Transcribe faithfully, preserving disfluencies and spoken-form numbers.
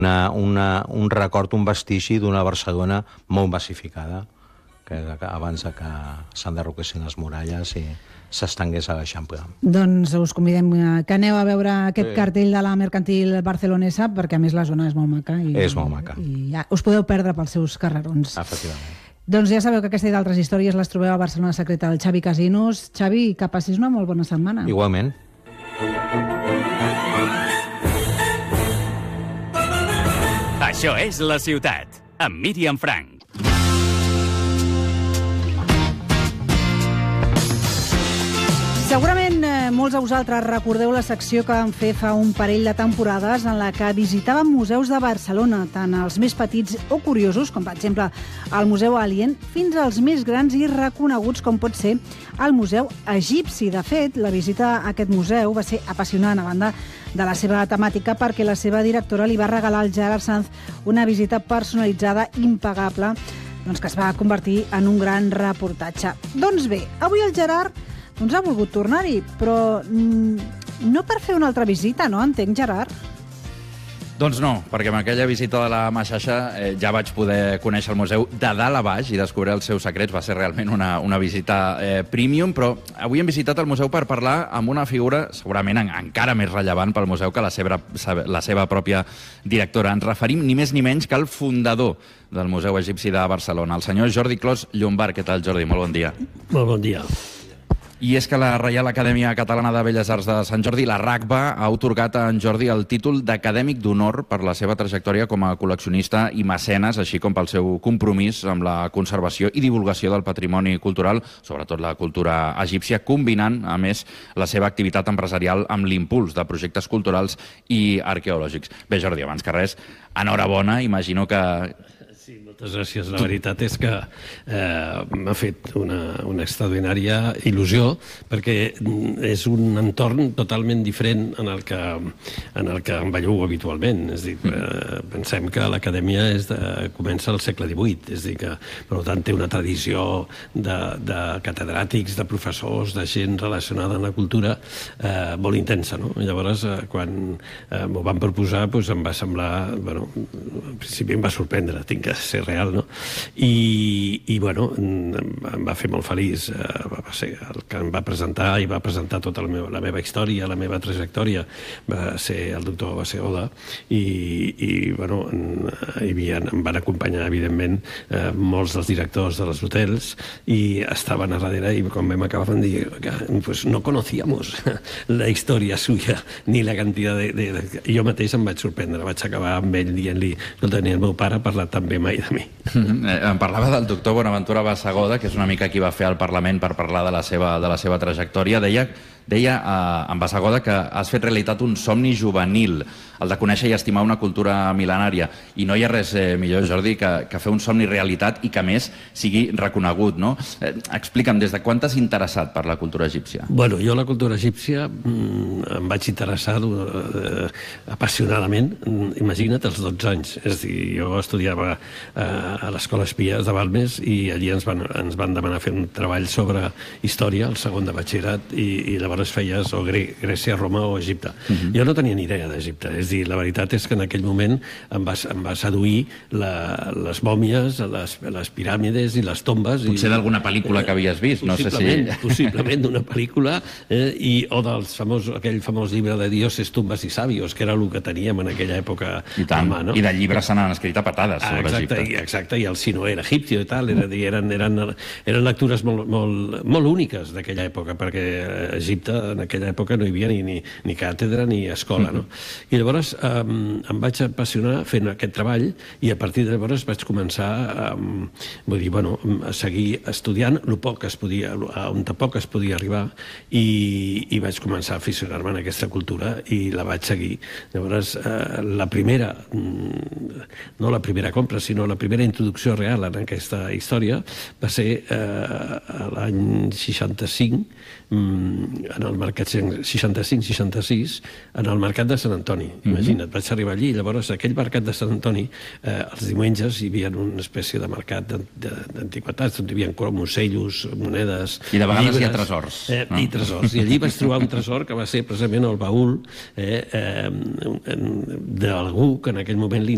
una, una, un record, un vestigi d'una Barcelona molt massificada, que abans de que s'enderroquessin les muralles i s'estengués a l'Eixample. Doncs us convidem que aneu a veure aquest Sí. cartell de la mercantil barcelonesa, perquè a més la zona és molt maca. I, És molt maca. I ja us podeu perdre pels seus carrerons. Efectivament. Doncs ja sabeu que aquesta i d'altres històries les trobeu a Barcelona Secreta del Xavi Casinos. Xavi, que passis una molt bona setmana. Igualment. Això és La Ciutat, amb Míriam Frank. Segurament eh, molts de vosaltres recordeu la secció que vam fer fa un parell de temporades en la que visitàvem museus de Barcelona, tant els més petits o curiosos, com per exemple el Museu Alien, fins als més grans i reconeguts, com pot ser el Museu Egipci. De fet, la visita a aquest museu va ser apassionant a banda de la seva temàtica, perquè la seva directora li va regalar al Gerard Sanz una visita personalitzada impagable, doncs que es va convertir en un gran reportatge. Doncs bé, avui el Gerard doncs ha volgut tornar-hi, però mm, no per fer una altra visita, no? Entenc, Gerard? Doncs no, perquè amb aquella visita de la Maxaixa eh, ja vaig poder conèixer el museu de dalt a baix i descobrir els seus secrets. Va ser realment una, una visita eh, premium, però avui hem visitat el museu per parlar amb una figura segurament en, encara més rellevant pel museu que la seva, la seva pròpia directora. Ens referim ni més ni menys que al fundador del Museu Egipci de Barcelona, el senyor Jordi Clos Llombart. Què tal, Jordi? Molt bon dia. Molt bon dia. I és que la Reial Acadèmia Catalana de Belles Arts de Sant Jordi, la RACBA, ha atorgat a en Jordi el títol d'acadèmic d'honor per la seva trajectòria com a col·leccionista i mecenes, així com pel seu compromís amb la conservació i divulgació del patrimoni cultural, sobretot la cultura egípcia, combinant, a més, la seva activitat empresarial amb l'impuls de projectes culturals i arqueològics. Bé, Jordi, abans que res, enhorabona, imagino que... Sí, moltes gràcies. La veritat és que eh, m'ha fet una, una extraordinària il·lusió, perquè és un entorn totalment diferent en el que, en el que em bellugo habitualment. És a dir, eh, pensem que l'acadèmia és de, comença al segle divuit, és a dir, que per tant té una tradició de, de catedràtics, de professors, de gent relacionada amb la cultura eh, molt intensa, no? Llavors, eh, quan eh, m'ho van proposar, doncs em va semblar, bueno, al principi em va sorprendre, tinc que ser real, no? I, i bueno, em va fer molt feliç. Va ser el que em va presentar i va presentar tota la meva, la meva història, la meva trajectòria, va ser el doctor Baseola, i, i bueno, hi havia, em van acompanyar, evidentment, eh, molts dels directors dels hotels, i estaven a darrere, i quan vam acabar van dir que pues, no conocíamos la història suya, ni la quantitat de, de, de... Jo mateix em vaig sorprendre, vaig acabar amb ell dient-li, escolta, ni el meu pare ha parlat tan bé mai de mi. Mm-hmm. eh, em parlava del doctor Bonaventura Bassegoda, que és una mica qui va fer al Parlament per parlar de la seva, de la seva trajectòria. Deia, deia eh, en Bassegoda que has fet realitat un somni juvenil, el de conèixer i estimar una cultura mil·lenària. I no hi ha res eh, millor, Jordi, que, que fer un somni realitat i que, a més, sigui reconegut, no? Eh, explica'm, des de quan t'has interessat per la cultura egípcia? Bueno, jo la cultura egípcia mm, em vaig interessar eh, apassionadament, imagina't, als dotze anys. És a dir, jo estudiava eh, a l'Escola Espies de Balmes i allí ens van, ens van demanar fer un treball sobre història, el segon de batxillerat, i, i llavors feies o Grècia, Roma o Egipte. Uh-huh. Jo no tenia ni idea d'Egipte, és a dir, la veritat és que en aquell moment em va, em va seduir la, les mòmies, les, les piràmides i les tombes. Potser i, d'alguna pel·lícula que havies vist, no sé si... Possiblement d'una pel·lícula, eh, i, o dels famós, aquell famós llibre de Dioses, Tumbes i Sabios, que era el que teníem en aquella època. I tant, mà, no? I de llibres se n'han escrit a patades sobre ah, exacte, Egipte. I, exacte, i el Sinoé egipci i tal, era, eren, eren, eren lectures molt, molt, molt úniques d'aquella època, perquè a Egipte en aquella època no hi havia ni, ni, ni càtedra ni escola, no? I llavors um, em vaig apassionar fent aquest treball, i a partir de llavors vaig començar um, vull dir, bueno, a seguir estudiant el poc que es podia, on poc es podia arribar, i, i vaig començar a aficionar-me en aquesta cultura i la vaig seguir. Llavors, eh, la primera, no la primera compra, sinó la primera introducció real en aquesta història va ser eh, l'any seixanta-cinc, en el mercat seixanta-cinc seixanta-sis, en el mercat de Sant Antoni. Imagina't, vaig arribar allí, llavors aquell mercat de Sant Antoni, eh, els diumenges hi havia una espècie de mercat d'antiquitats, on hi havia ocells, monedes... I de vegades llibres, hi ha tresors. Eh, no? I tresors. I allí vaig trobar un tresor que va ser precisament el baúl eh, eh, d'algú que en aquell moment li